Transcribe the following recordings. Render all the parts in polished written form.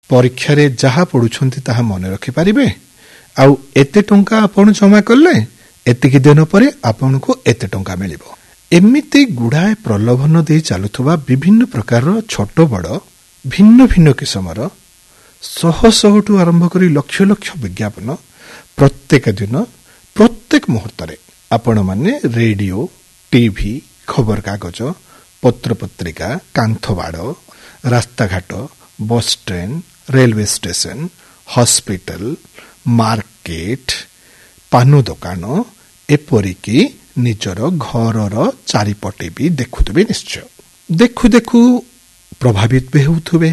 ପରୀକ୍ଷାରେ ଯାହା ପଢୁଛନ୍ତି ତାହା ମନେ ରଖିପାରିବେ, ଆଉ ଏତେ ଟଙ୍କା ଆପଣ ଜମା କଲେ ଏତିକି ଦିନ ପରେ ଆପଣଙ୍କୁ ଏତେ ଟଙ୍କା ମିଳିବ। ଏମିତି ଗୁଡ଼ାଏ ପ୍ରଲୋଭନ ଦେଇ ଚାଲୁଥିବା ବିଭିନ୍ନ ପ୍ରକାରର ଛୋଟ ବଡ଼ ଭିନ୍ନ ଭିନ୍ନ କିସମର ଶହ ଶହଠୁ ଆରମ୍ଭ କରି ଲକ୍ଷ ଲକ୍ଷ ବିଜ୍ଞାପନ ପ୍ରତ୍ୟେକ ଦିନ ପ୍ରତ୍ୟେକ ମୁହୂର୍ତ୍ତରେ ଆପଣମାନେ ରେଡିଓ, ଟିଭି, ଖବରକାଗଜ, ପତ୍ରପତ୍ରିକା, କାନ୍ଥବାଡ଼, ରାସ୍ତାଘାଟ, bus train, railway station, hospital, market, ପାନ ଦୋକାନ, ଏପରିକି ନିଜର ଘରର ଚାରିପଟେ ବି ଦେଖୁଥିବେ। ନିଶ୍ଚୟ ଦେଖୁ ଦେଖୁ ପ୍ରଭାବିତ ବି ହେଉଥିବେ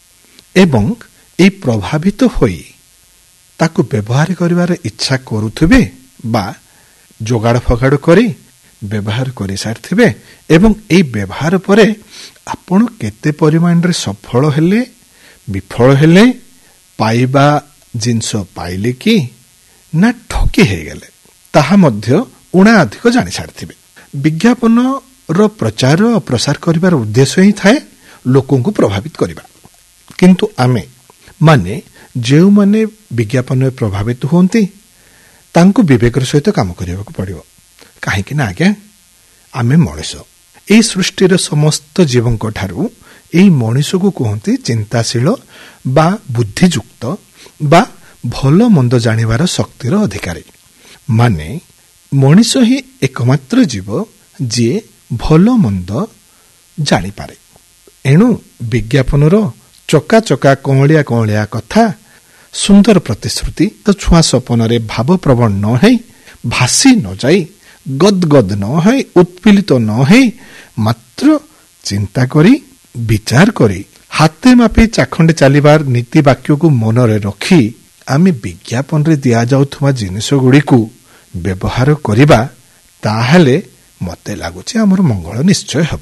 ଏବଂ ଏହି ପ୍ରଭାବିତ ହୋଇ ତାକୁ ବ୍ୟବହାର କରିବାର ଇଚ୍ଛା କରୁଥିବେ ବା ଯୋଗାଡ଼ ଫଗାଡ଼ କରି ବ୍ୟବହାର କରିସାରିଥିବେ ଏବଂ ଏହି ବ୍ୟବହାର ପରେ ଆପଣ କେତେ ପରିମାଣରେ ସଫଳ ହେଲେ, ବିଫଳ ହେଲେ, ପାଇବା ଜିନିଷ ପାଇଲେ କି ନା ଠକି ହେଇଗଲେ ତାହା ମଧ୍ୟ ଉଣା ଅଧିକ ଜାଣିସାରିଥିବେ। ବିଜ୍ଞାପନର ପ୍ରଚାର ଓ ପ୍ରସାର କରିବାର ଉଦ୍ଦେଶ୍ୟ ହିଁ ଥାଏ ଲୋକଙ୍କୁ ପ୍ରଭାବିତ କରିବା। କିନ୍ତୁ ଆମେ ମାନେ ଯେଉଁମାନେ ବିଜ୍ଞାପନରେ ପ୍ରଭାବିତ ହୁଅନ୍ତି ତାଙ୍କୁ ବିବେକର ସହିତ କାମ କରିବାକୁ ପଡ଼ିବ। କାହିଁକି ନା ଆଜ୍ଞା ଆମେ ମଣିଷ। ଏହି ସୃଷ୍ଟିର ସମସ୍ତ ଜୀବଙ୍କ ଠାରୁ ଏହି ମଣିଷକୁ କୁହନ୍ତି ଚିନ୍ତାଶୀଳ ବା ବୁଦ୍ଧିଯୁକ୍ତ ବା ଭଲ ମନ୍ଦ ଜାଣିବାର ଶକ୍ତିର ଅଧିକାରୀ। ମାନେ ମଣିଷ ହିଁ ଏକମାତ୍ର ଜୀବ ଯିଏ ଭଲ ମନ୍ଦ ଜାଣିପାରେ। ଏଣୁ ବିଜ୍ଞାପନର ଚକା ଚକା କଅଁଳିଆ କଅଁଳିଆ କଥା, ସୁନ୍ଦର ପ୍ରତିଶ୍ରୁତି ତ ଛୁଆ ସପନରେ ଭାବପ୍ରବଣ ନ ହେଇ, ଭାସି ନ ଯାଇ, ଗଦଗଦ ନ ହୋଇ, ଉତ୍ପୀଡ଼ିତ ନ ହେଇ, ମାତ୍ର ଚିନ୍ତା କରି ବିଚାର କରି ହାତେ ମାପି ଚାଖଣ୍ଡେ ଚାଲିବାର ନୀତି ବାକ୍ୟକୁ ମନରେ ରଖି ଆମେ ବିଜ୍ଞାପନରେ ଦିଆଯାଉଥିବା ଜିନିଷ ଗୁଡ଼ିକୁ ବ୍ୟବହାର କରିବା, ତାହେଲେ ମୋତେ ଲାଗୁଛି ଆମର ମଙ୍ଗଳ ନିଶ୍ଚୟ ହେବ।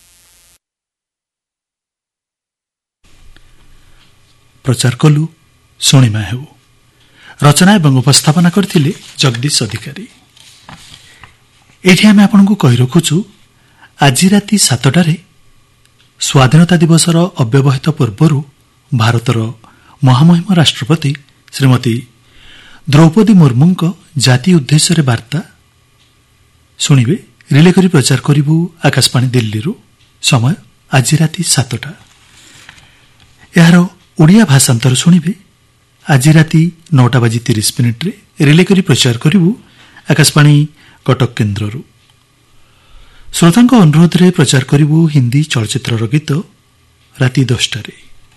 ପ୍ରଚାର କଲୁ ଶୁଣିମା ହେଉ। ରଚନା ଏବଂ ଉପସ୍ଥାପନା କରିଥିଲେ ଜଗଦୀଶ ଅଧିକାରୀ। ଏଠି ଆମେ ଆପଣଙ୍କୁ କହି ରଖୁଛୁ ଆଜି ରାତି 7টাରେ ସ୍ୱାଧୀନତା ଦିବସର ଅବ୍ୟବହିତ ପୂର୍ବରୁ ଭାରତର ମହାମହିମ ରାଷ୍ଟ୍ରପତି ଶ୍ରୀମତୀ ଦ୍ରୌପଦୀ ମୁର୍ମୁଙ୍କ ଜାତି ଉଦ୍ଦେଶ୍ୟରେ ବାର୍ତ୍ତା ଶୁଣିବେ। ରିଲେ କରି ପ୍ରଚାର କରିବୁ ଆକାଶବାଣୀ ଦିଲ୍ଲୀରୁ। ସମୟ ଆଜି ରାତି 7ଟା। ଏହାର ଓଡ଼ିଆ ଭାଷାନ୍ତର ଶୁଣିବେ ଆଜି ରାତି 9:30 ରିଲେ କରି ପ୍ରଚାର କରିବୁ ଆକାଶବାଣୀ କଟକ କେନ୍ଦ୍ରରୁ। ଶ୍ରୋତାଙ୍କ ଅନୁରୋଧରେ ପ୍ରଚାର କରିବୁ ହିନ୍ଦୀ ଚଳଚ୍ଚିତ୍ରର ଗୀତ ରାତି 10টাରେ।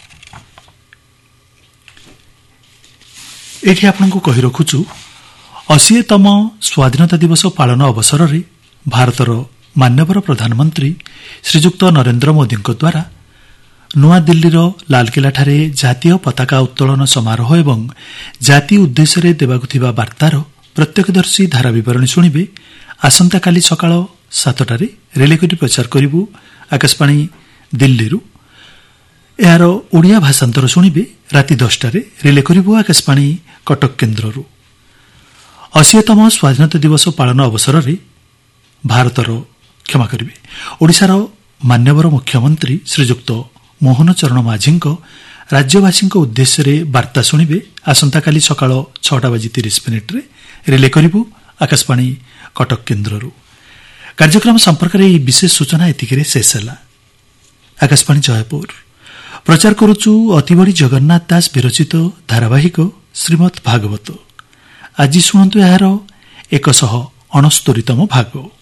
ଏଠି ଆପଣଙ୍କୁ କହି ରଖୁଛୁ 80ତମ ସ୍ୱାଧୀନତା ଦିବସ ପାଳନ ଅବସରରେ ଭାରତର ମାନ୍ୟବର ପ୍ରଧାନମନ୍ତ୍ରୀ ଶ୍ରୀଯୁକ୍ତ ନରେନ୍ଦ୍ର ମୋଦିଙ୍କ ଦ୍ୱାରା ନୂଆଦିଲ୍ଲୀର ଲାଲକିଲ୍ଲାଠାରେ ଜାତୀୟ ପତାକା ଉତ୍ତୋଳନ ସମାରୋହ ଏବଂ ଜାତି ଉଦ୍ଦେଶ୍ୟରେ ଦେବାକୁ ଥିବା ବାର୍ତ୍ତାର ପ୍ରତ୍ୟକ୍ଷଦର୍ଶୀ ଧାରା ବିବରଣୀ ଶୁଣିବେ। ଆସନ୍ତାକାଲି ସକାଳ 7টাରେ ରିଲେ କରି ପ୍ରଚାର କରିବୁ ଆକାଶବାଣୀ ଦିଲ୍ଲୀରୁ। ଏହାର ଓଡ଼ିଆ ଭାଷାନ୍ତର ଶୁଣିବେ ରାତି 10টাରେ ରିଲେ କରିବୁ ଆକାଶବାଣୀ କଟକ କେନ୍ଦ୍ରରୁ। 80ତମ ସ୍ୱାଧୀନତା ଦିବସ ପାଳନ ଅବସରରେ ଓଡ଼ିଶାର ମାନ୍ୟବର ମୁଖ୍ୟମନ୍ତ୍ରୀ ଶ୍ରୀଯୁକ୍ତ ମୋହନ ଚରଣ ମାଝୀଙ୍କ ରାଜ୍ୟବାସୀଙ୍କ ଉଦ୍ଦେଶ୍ୟରେ ବାର୍ତ୍ତା ଶୁଣିବେ। ଆସନ୍ତାକାଲି ସକାଳ 6:30 ରିଲେ କରିବୁ ଆକାଶବାଣୀ କଟକ କେନ୍ଦ୍ରରୁ। କାର୍ଯ୍ୟକ୍ରମ ସମ୍ପର୍କରେ ଏହି ବିଶେଷ ସୂଚନା ଏତିକିରେ ଶେଷ ହେଲା। ଆକାଶବାଣୀ ଜୟପୁର ପ୍ରଚାର କରୁଛୁ ଅତିବଡ଼ି ଜଗନ୍ନାଥ ଦାସ ବିରଚିତ ଧାରାବାହିକ ଶ୍ରୀମଦ୍ ଭାଗବତ। ଆଜି ଶୁଣନ୍ତୁ ଏହାର 169ତମ ଭାଗ।